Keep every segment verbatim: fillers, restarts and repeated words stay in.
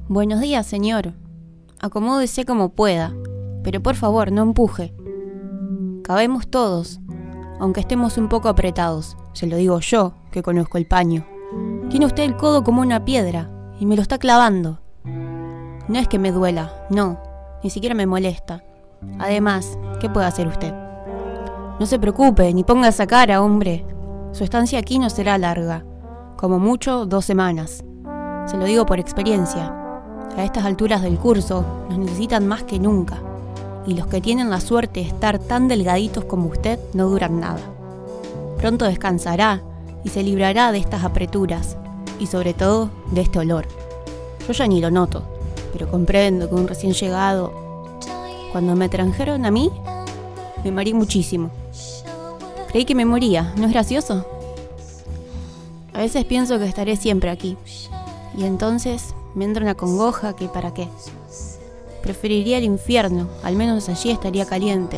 Buenos días, señor. Acomódese como pueda, pero por favor, no empuje. Cabemos todos, aunque estemos un poco apretados. Se lo digo yo, que conozco el paño. Tiene usted el codo como una piedra y me lo está clavando. No es que me duela, no, ni siquiera me molesta. Además, ¿qué puede hacer usted? No se preocupe, ni ponga esa cara, hombre. Su estancia aquí no será larga, como mucho dos semanas. Se lo digo por experiencia. A estas alturas del curso nos necesitan más que nunca, y los que tienen la suerte de estar tan delgaditos como usted no duran nada. Pronto descansará y se librará de estas apreturas, y sobre todo de este olor. Yo ya ni lo noto, pero comprendo que un recién llegado... Cuando me trajeron a mí, me mareé muchísimo. Creí que me moría, ¿no es gracioso? A veces pienso que estaré siempre aquí, y entonces me entra una congoja que para qué. Preferiría el infierno, al menos allí estaría caliente.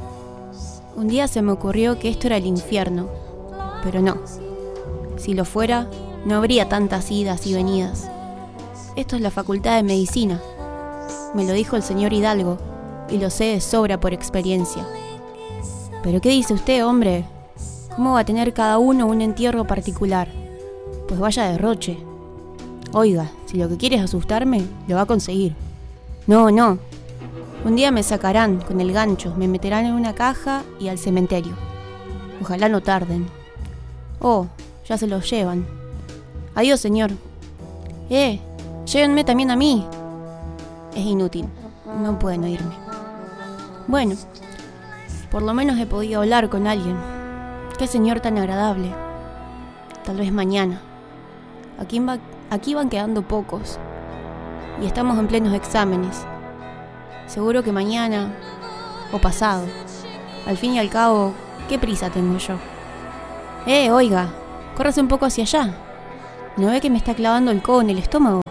Un día se me ocurrió que esto era el infierno, pero no. Si lo fuera, no habría tantas idas y venidas. Esto es la facultad de medicina. Me lo dijo el señor Hidalgo, y lo sé de sobra por experiencia. ¿Pero qué dice usted, hombre? ¿Cómo va a tener cada uno un entierro particular? Pues vaya derroche. Oiga, si lo que quiere es asustarme, lo va a conseguir. No, no. Un día me sacarán con el gancho, me meterán en una caja y al cementerio. Ojalá no tarden. Oh, ya se los llevan. Adiós, señor. Eh, llévenme también a mí. Es inútil, no pueden oírme. Bueno, por lo menos he podido hablar con alguien. Qué señor tan agradable. Tal vez mañana. Aquí, va, aquí van quedando pocos. Y estamos en plenos exámenes. Seguro que mañana o pasado. Al fin y al cabo, ¿qué prisa tengo yo? Eh, oiga, córrase un poco hacia allá. ¿No ve que me está clavando el codo en el estómago?